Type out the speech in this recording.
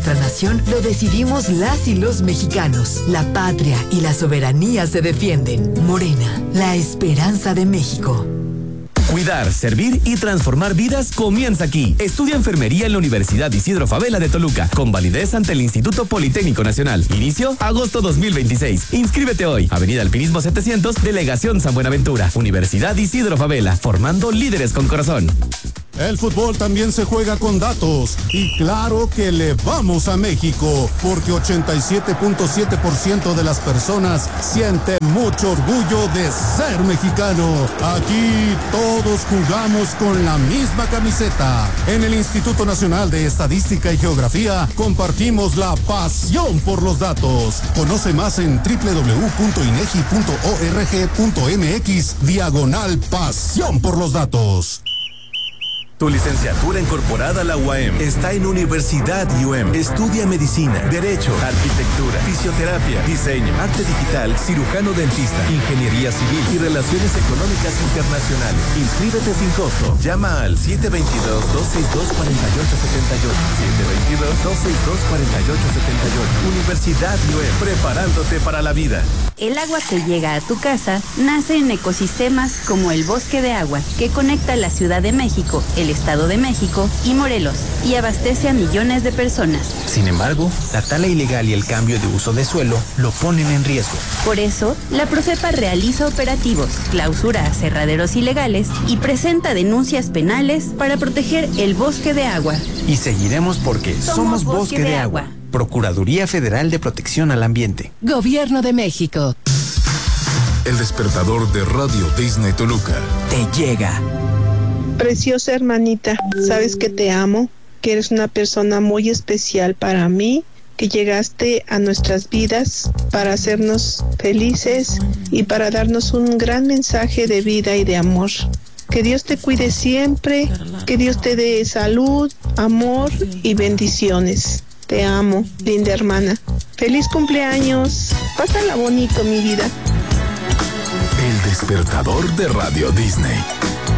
nuestra nación lo decidimos las y los mexicanos. La patria y la soberanía se defienden. Morena, la esperanza de México. Cuidar, servir y transformar vidas comienza aquí. Estudia enfermería en la Universidad Isidro Fabela de Toluca, con validez ante el Instituto Politécnico Nacional. Inicio agosto 2026. Inscríbete hoy. Avenida Alpinismo 700, Delegación San Buenaventura. Universidad Isidro Fabela, formando líderes con corazón. El fútbol también se juega con datos y claro que le vamos a México porque 87.7% de las personas sienten mucho orgullo de ser mexicano. Aquí todos jugamos con la misma camiseta. En el Instituto Nacional de Estadística y Geografía compartimos la pasión por los datos. Conoce más en www.inegi.org.mx/pasión por los datos. Tu licenciatura incorporada a la UAM está en Universidad UAM. Estudia medicina, derecho, arquitectura, fisioterapia, diseño, arte digital, cirujano dentista, ingeniería civil y relaciones económicas internacionales. Inscríbete sin costo. Llama al 722-262-4878. 722-262-4878. Universidad UAM, preparándote para la vida. El agua que llega a tu casa nace en ecosistemas como el Bosque de Agua, que conecta la Ciudad de México, el Estado de México y Morelos, y abastece a millones de personas. Sin embargo, la tala ilegal y el cambio de uso de suelo lo ponen en riesgo. Por eso, la Profepa realiza operativos, clausura aserraderos ilegales y presenta denuncias penales para proteger el Bosque de Agua. Y seguiremos porque somos Bosque de Agua. Procuraduría Federal de Protección al Ambiente. Gobierno de México. El despertador de Radio Disney Toluca. Te llega. Preciosa hermanita, sabes que te amo, que eres una persona muy especial para mí, que llegaste a nuestras vidas para hacernos felices y para darnos un gran mensaje de vida y de amor. Que Dios te cuide siempre, que Dios te dé salud, amor y bendiciones. Te amo, linda hermana. ¡Feliz cumpleaños! Pásala bonito, mi vida. El despertador de Radio Disney.